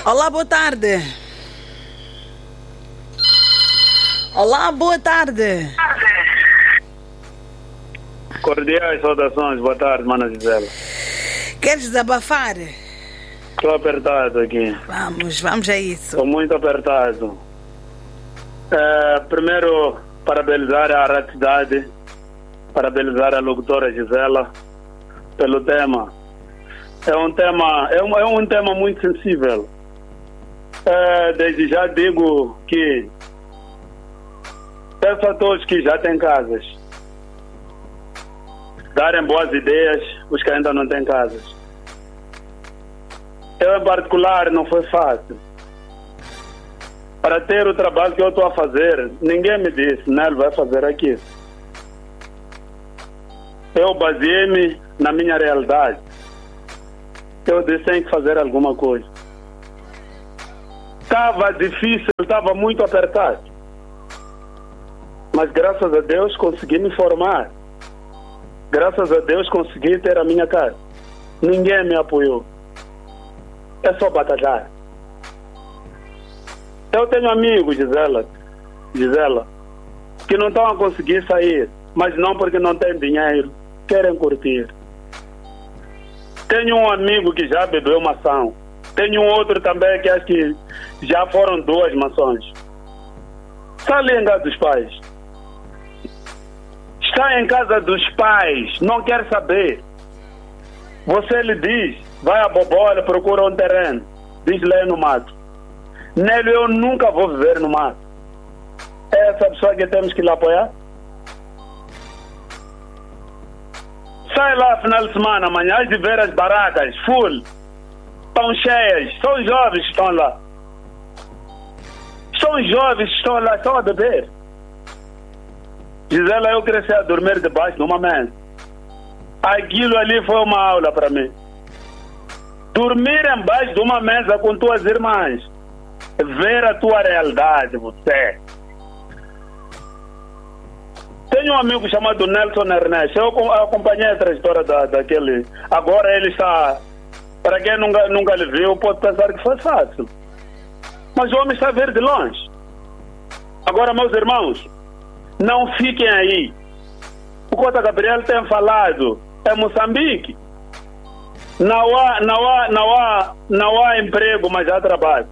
Olá, boa tarde. Olá, boa tarde. Cordiais saudações, boa tarde, Mana Gisela. Queres desabafar? Estou apertado aqui. Vamos a isso. Estou muito apertado. Primeiro, parabenizar a Rádio Cidade, parabenizar a locutora Gisela pelo tema. É um tema muito sensível. Desde já digo que peço a todos que já têm casas darem boas ideias os que ainda não têm casas. Eu, em particular, não foi fácil. Para ter o trabalho que eu estou a fazer, ninguém me disse, Nelo, vai fazer aqui. Eu baseei-me na minha realidade. Eu disse, tem que fazer alguma coisa. Estava difícil, estava muito apertado. Mas graças a Deus consegui me formar. Graças a Deus consegui ter a minha casa. Ninguém me apoiou. É só batalhar. Eu tenho amigos, Gisela, que não estão a conseguir sair, mas não porque não têm dinheiro, querem curtir. Tenho um amigo que já bebeu maçã. Tenho um outro também que acho que já foram 2 maçãs. Está ali em casa dos pais. Está em casa dos pais, não quer saber. Você lhe diz, vai a Bobola, procura um terreno. Diz lá no mato. Nele eu nunca vou viver no mato. É essa pessoa que temos que lhe apoiar? Sai lá final de semana, amanhã, de ver as barracas, full. Estão cheias, são jovens que estão lá. São jovens que estão lá, estão a beber. Gisela, eu cresci a dormir debaixo de uma mesa. Aquilo ali foi uma aula para mim. Dormir embaixo de uma mesa com tuas irmãs. Ver a tua realidade, você. Tenho um amigo chamado Nelson Ernesto. Eu acompanhei a trajetória daquele. Agora ele está... Para quem nunca lhe viu, pode pensar que foi fácil. Mas o homem está a ver de longe. Agora, meus irmãos, não fiquem aí. O Cota Gabriel tem falado, é Moçambique. Não há emprego, mas há trabalho.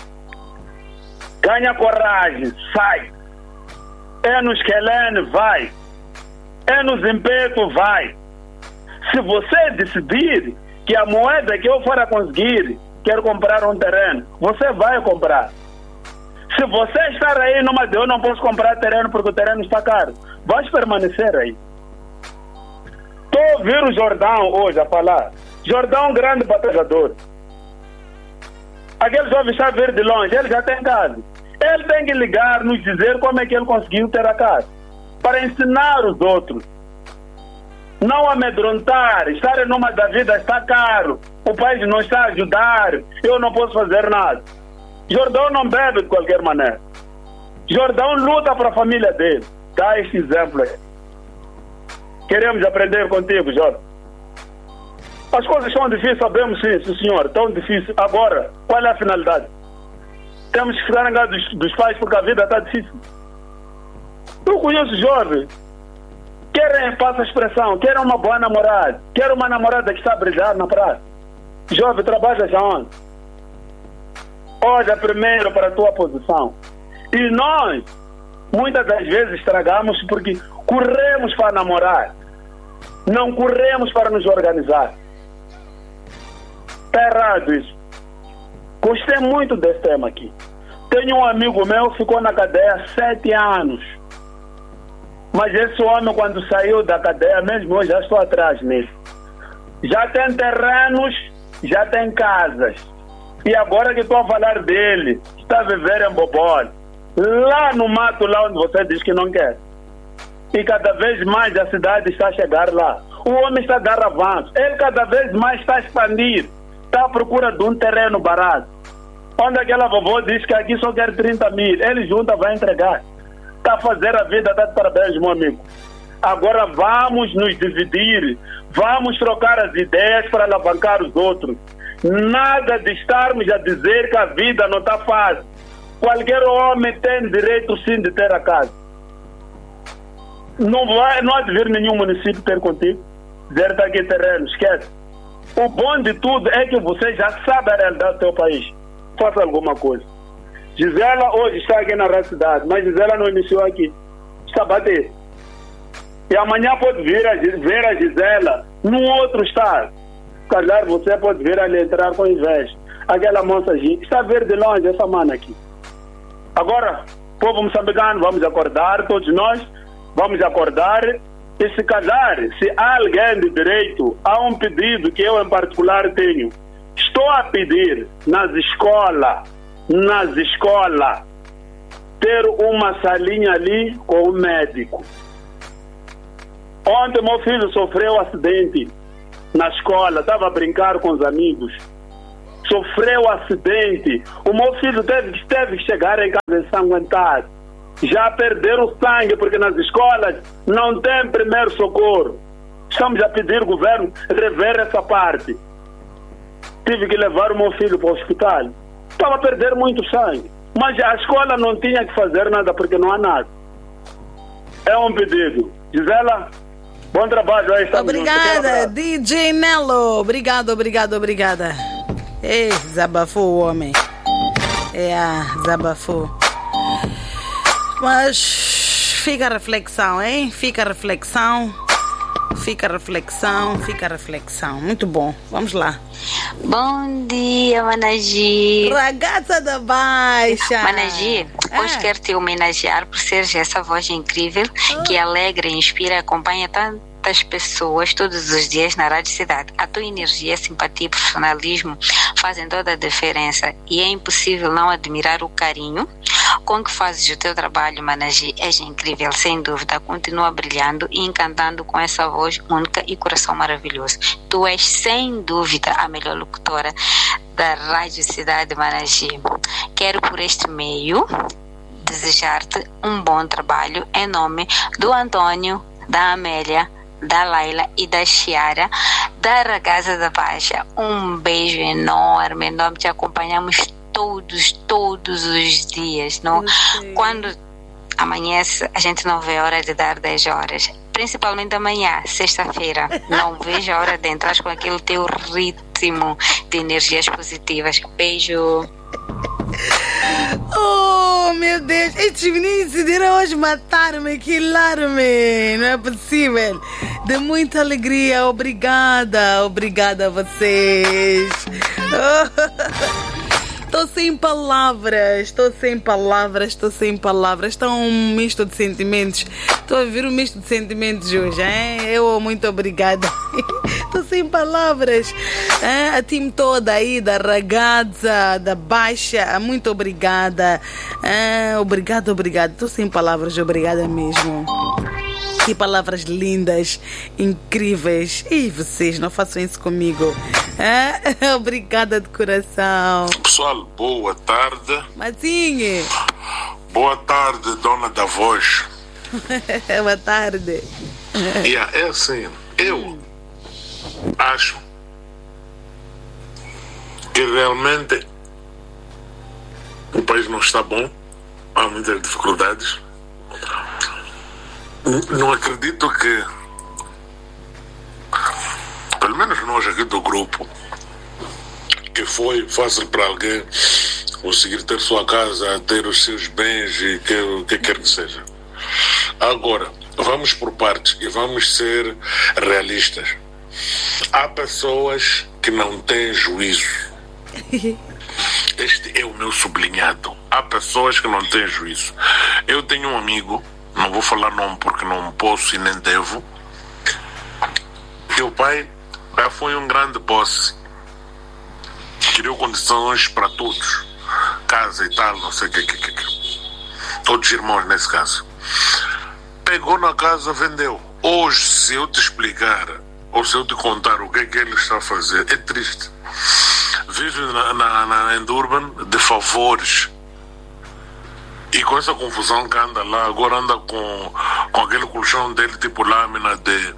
Ganha coragem, sai. É no Esquelene, vai. É no Zimpeto, vai. Se você decidir que a moeda que eu for a conseguir, quero comprar um terreno, você vai comprar. Se você estar aí numa de eu não posso comprar terreno porque o terreno está caro, vais permanecer aí. Estou a ouvir o Jordão hoje a falar. Jordão, grande batalhador. Aquele jovem está a ver de longe, ele já tem casa. Ele tem que ligar, nos dizer como é que ele conseguiu ter a casa. Para ensinar os outros. Não amedrontar, estar numa da vida está caro. O país não está a ajudar, eu não posso fazer nada. Jordão não bebe de qualquer maneira. Jordão luta para a família dele. Dá este exemplo aí. Queremos aprender contigo, Jordão. As coisas são difíceis, sabemos sim, senhor, tão difíceis. Agora, qual é a finalidade? Temos que ficar em casa dos pais porque a vida está difícil. Eu conheço jovens, querem, passa a expressão, querem uma boa namorada, querem uma namorada que está a brilhar na praia. Jovem, trabalha já onde? Olha primeiro para a tua posição. E nós, muitas das vezes, estragamos porque corremos para namorar. Não corremos para nos organizar. Está errado isso. Gostei muito desse tema aqui. Tenho um amigo meu que ficou na cadeia 7 anos. Mas esse homem, quando saiu da cadeia, mesmo eu já estou atrás nele. Já tem terrenos, já tem casas. E agora que estou a falar dele, está a viver em Bobole. Lá no mato, lá onde você diz que não quer. E cada vez mais a cidade está a chegar lá. O homem está a dar avanço. Ele cada vez mais está a expandir. Está à procura de um terreno barato. Onde aquela vovó diz que aqui só quer 30 mil. Ele junta, vai entregar. Está a fazer a vida, está de parabéns, meu amigo. Agora vamos nos dividir. Vamos trocar as ideias para alavancar os outros. Nada de estarmos a dizer que a vida não está fácil. Qualquer homem tem direito sim de ter a casa. Não há de vir nenhum município ter contigo. Dizer que aqui terreno, esquece. O bom de tudo é que você já sabe a realidade do seu país. Faça alguma coisa. Gisela hoje está aqui na Rádio Cidade, mas Gisela não iniciou aqui. Está a bater. E amanhã pode vir ver a Gisela num outro estado. Calhar você pode vir ali entrar com inveja. Aquela moça está a ver de longe essa mana aqui. Agora, povo moçambicano, vamos acordar, todos nós, vamos acordar. E se calhar, se há alguém de direito, há um pedido que eu em particular tenho. Estou a pedir nas escolas, ter uma salinha ali com um médico. Ontem meu filho sofreu um acidente na escola, estava a brincar com os amigos. Sofreu um acidente. O meu filho teve que chegar em casa ensanguentado. Já perderam sangue, porque nas escolas não tem primeiro socorro. Estamos a pedir ao governo rever essa parte. Tive que levar o meu filho para o hospital. Estava a perder muito sangue. Mas a escola não tinha que fazer nada, porque não há nada. É um pedido. Gisela, bom trabalho aí. Obrigada, DJ Nelo. Obrigada. Ei, desabafou o homem. Desabafou. Mas fica a reflexão, hein? Fica a reflexão. Muito bom. Vamos lá. Bom dia, Managi. Ragazza da Baixa. Managi, hoje quero te homenagear por seres essa voz incrível que alegra, inspira e acompanha tantas pessoas todos os dias na Rádio Cidade. A tua energia, simpatia e profissionalismo fazem toda a diferença e é impossível não admirar o carinho com que fazes o teu trabalho, Managi. És incrível, sem dúvida. Continua brilhando e encantando com essa voz única e coração maravilhoso. Tu és, sem dúvida, a melhor locutora da Rádio Cidade, Managi. Quero, por este meio, desejar-te um bom trabalho em nome do Antônio, da Amélia, da Laila e da Chiara, da Ragazza da Baixa. Um beijo enorme, te acompanhamos todos os dias, não? Quando amanhece, a gente não vê a hora de dar 10 horas, principalmente amanhã, sexta-feira. Não vejo a hora de entrar com aquele teu ritmo de energias positivas. Beijo. Oh, meu Deus, estes meninos decidiram hoje matar-me, quilar-me. Não é possível. De muita alegria, obrigada a vocês. Estou sem palavras. Está um misto de sentimentos. Estou a ver um misto de sentimentos hoje, hein? Eu, muito obrigada. Estou sem palavras. A time toda aí da Ragazza, da Baixa, muito obrigada. Obrigada. Estou sem palavras, obrigada mesmo. Que palavras lindas, incríveis. E vocês não façam isso comigo. Obrigada de coração. Pessoal, boa tarde. Matinho. Boa tarde, dona da voz. Boa tarde. É assim, eu acho que realmente o país não está bom. Há muitas dificuldades. Não acredito que, pelo menos nós aqui do grupo, que foi fácil para alguém conseguir ter sua casa, ter os seus bens e o que quer que seja. Agora, vamos por partes e vamos ser realistas. Há pessoas que não têm juízo. Este é o meu sublinhado. Há pessoas que não têm juízo. Eu tenho um amigo, não vou falar nome porque não posso e nem devo, que o pai já foi um grande boss, criou condições para todos, casa e tal, não sei o que. Todos irmãos nesse caso. Pegou na casa, vendeu. Hoje, se eu te explicar ou se eu te contar o que é que ele está a fazer, é triste. Vive em Durban de favores. E com essa confusão que anda lá, agora anda com aquele colchão dele tipo lâmina de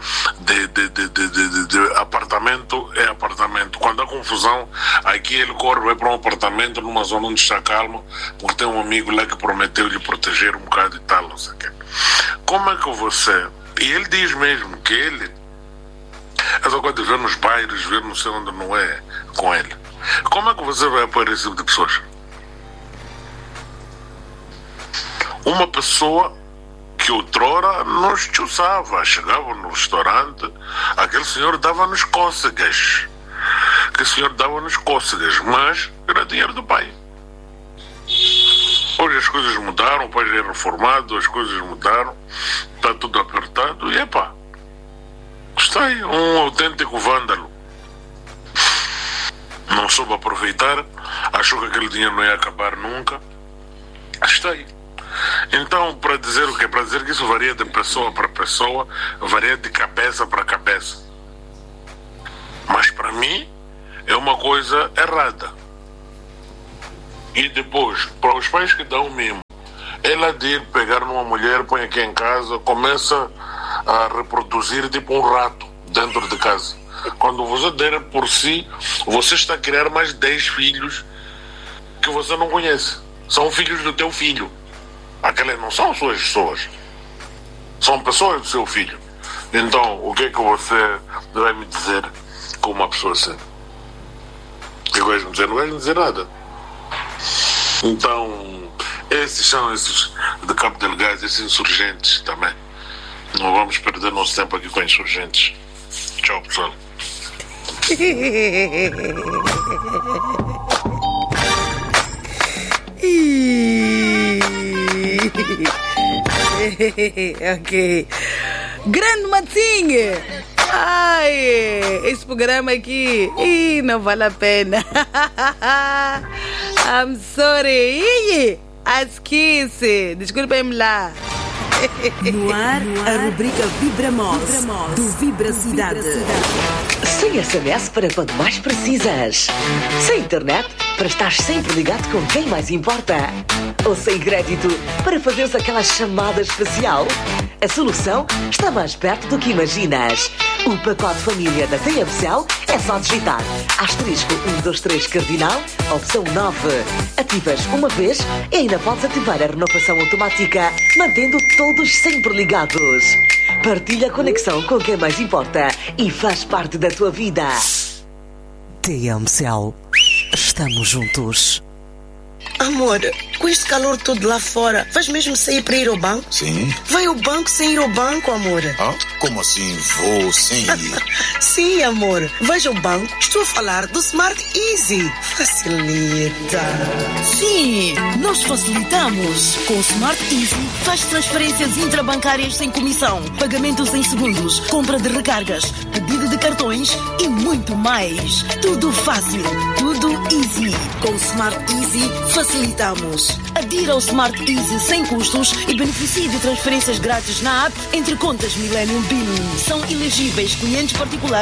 apartamento é apartamento. Quando há confusão, aqui ele corre, vai para um apartamento numa zona onde está calmo, porque tem um amigo lá que prometeu lhe proteger um bocado e tal, não sei o quê. Como é que você... E ele diz mesmo que ele... Essa coisa de ver nos bairros, ver não sei onde não é com ele. Como é que você vai apoiar esse tipo de pessoas? Uma pessoa que outrora nos chuçava, chegava no restaurante, aquele senhor dava-nos cócegas. Aquele senhor dava-nos cócegas, mas era dinheiro do pai. Hoje as coisas mudaram, o pai já é reformado, as coisas mudaram, está tudo apertado e epá, está aí um autêntico vândalo. Não soube aproveitar, achou que aquele dinheiro não ia acabar nunca. Está aí. Então, para dizer o quê? Para dizer que isso varia de pessoa para pessoa, varia de cabeça para cabeça. Mas para mim é uma coisa errada. E depois, para os pais que dão mimo, ela de ir pegar numa mulher, põe aqui em casa, começa a reproduzir tipo um rato dentro de casa. Quando você der por si, você está a criar mais 10 filhos que você não conhece. São filhos do teu filho. Aquelas não são suas pessoas. São pessoas do seu filho. Então, o que é que você vai me dizer com uma pessoa assim? O que vais me dizer? Não vais me dizer nada. Então, esses são esses de Cabo Delgado, esses insurgentes também. Não vamos perder nosso tempo aqui com insurgentes. Tchau, pessoal. Ok. Grande Matinho! Ai, esse programa aqui não vale a pena. I'm sorry. Esquece. Desculpem-me lá. No ar, a rubrica Vibra-Moss do Vibra Cidade. Sem SMS para quando mais precisas. Sem internet para estar sempre ligado com quem mais importa. Ou sem crédito para fazeres aquela chamada especial. A solução está mais perto do que imaginas. O pacote família da TMCL é só digitar *123 cardinal, opção 9. Ativas uma vez e ainda podes ativar a renovação automática, mantendo todos sempre ligados. Partilha a conexão com quem mais importa e faz parte da tua vida. TMCL. Estamos juntos. Amor, com este calor todo lá fora, vais mesmo sair para ir ao banco? Sim. Vai ao banco sem ir ao banco, amor. Ah, como assim vou sem ir? Sim, amor. Vais ao banco. Estou a falar do Smart Easy. Facilita. Sim, nós facilitamos. Com o Smart Easy, faz transferências intrabancárias sem comissão, pagamentos em segundos, compra de recargas, pedido de cartões e muito mais. Tudo fácil, tudo easy. Com o Smart Easy, facilitamos. Adira ao Smart Easy sem custos e beneficie de transferências grátis na app entre contas Millennium Billing. São elegíveis clientes particulares